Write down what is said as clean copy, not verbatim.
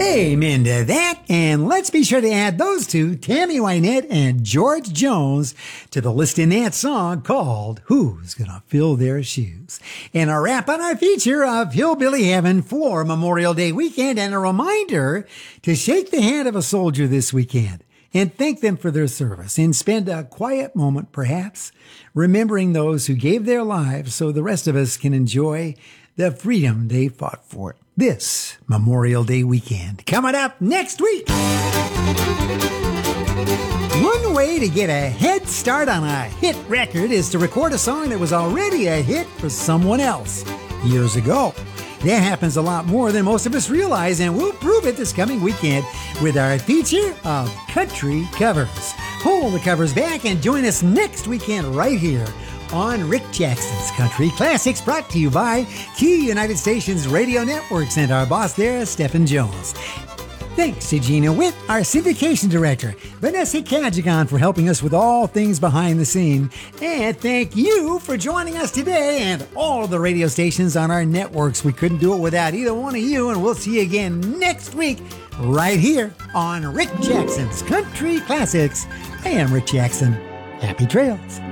Amen to that. And let's be sure to add those two, Tammy Wynette and George Jones, to the list in that song called Who's Gonna Fill Their Shoes? And a wrap on our feature of Hillbilly Heaven for Memorial Day weekend, and a reminder to shake the hand of a soldier this weekend and thank them for their service, and spend a quiet moment, perhaps, remembering those who gave their lives so the rest of us can enjoy the freedom they fought for this Memorial Day weekend. Coming up next week. One way to get a head start on a hit record is to record a song that was already a hit for someone else years ago. That happens a lot more than most of us realize, and we'll prove it this coming weekend with our feature of country covers. Pull the covers back and join us next weekend right here on Rick Jackson's Country Classics, brought to you by Key United Stations Radio Networks and our boss there, Stephen Jones. Thanks to Gina Witt, our syndication director, Vanessa Kajigan for helping us with all things behind the scene, and thank you for joining us today and all of the radio stations on our networks. We couldn't do it without either one of you, and we'll see you again next week right here on Rick Jackson's Country Classics. I am Rick Jackson. Happy trails.